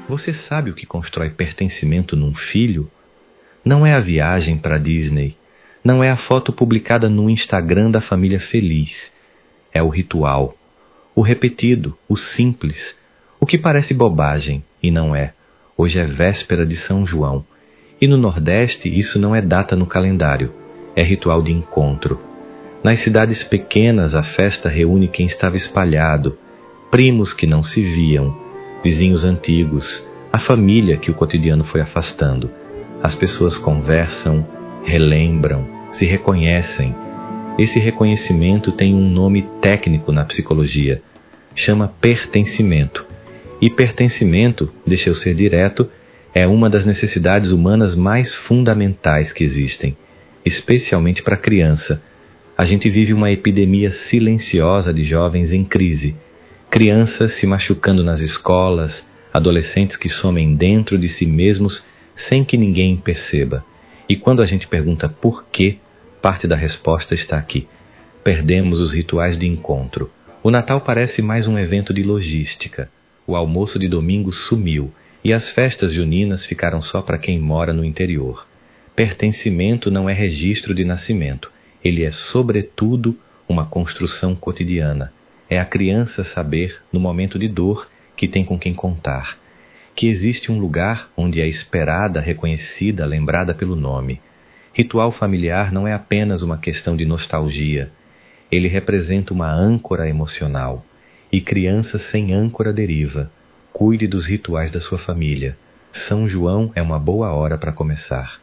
Você sabe o que constrói pertencimento num filho? Não é a viagem para Disney, não é a foto publicada no Instagram da família feliz. É o ritual, o repetido, o simples, o que parece bobagem e não é. Hoje é véspera de São João. E no Nordeste isso não é data no calendário, é ritual de encontro. Nas cidades pequenas a festa reúne quem estava espalhado, primos que não se viam, vizinhos antigos, a família que o cotidiano foi afastando. As pessoas conversam, relembram, se reconhecem. Esse reconhecimento tem um nome técnico na psicologia, chama pertencimento. E pertencimento, deixa eu ser direto, é uma das necessidades humanas mais fundamentais que existem, especialmente para a criança. A gente vive uma epidemia silenciosa de jovens em crise. Crianças se machucando nas escolas, adolescentes que somem dentro de si mesmos sem que ninguém perceba. E quando a gente pergunta por quê, parte da resposta está aqui. Perdemos os rituais de encontro. O Natal parece mais um evento de logística. O almoço de domingo sumiu e as festas juninas ficaram só para quem mora no interior. Pertencimento não é registro de nascimento. Ele é, sobretudo, uma construção cotidiana. É a criança saber, no momento de dor, que tem com quem contar. Que existe um lugar onde é esperada, reconhecida, lembrada pelo nome. Ritual familiar não é apenas uma questão de nostalgia. Ele representa uma âncora emocional. E criança sem âncora deriva. Cuide dos rituais da sua família. São João é uma boa hora para começar.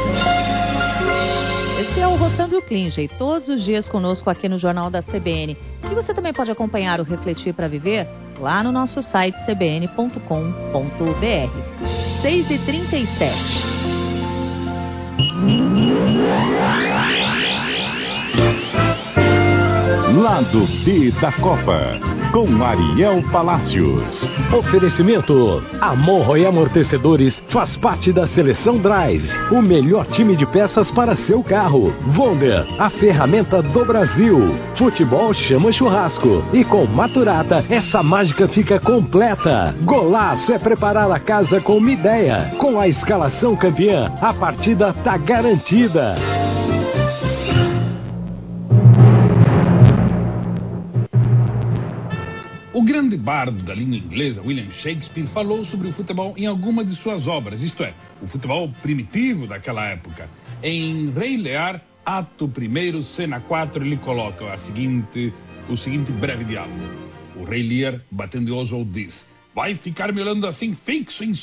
Esse é o Roçando e o Klinger, todos os dias conosco aqui no Jornal da CBN. E você também pode acompanhar o Refletir para Viver lá no nosso site cbn.com.br. 6h37. Lado B da Copa, com Ariel Palacios. Oferecimento: Amorro e Amortecedores faz parte da Seleção Drive, o melhor time de peças para seu carro. Wonder, a ferramenta do Brasil. Futebol chama churrasco. E com Maturata, essa mágica fica completa. Golaço é preparar a casa com uma ideia. Com a escalação campeã, a partida tá garantida. O grande bardo da língua inglesa, William Shakespeare, falou sobre o futebol em alguma de suas obras, isto é, o futebol primitivo daquela época. Em Rei Lear, ato 1, cena 4, ele coloca o seguinte breve diálogo. O Rei Lear, batendo Oswald, diz: vai ficar me olhando assim fixo em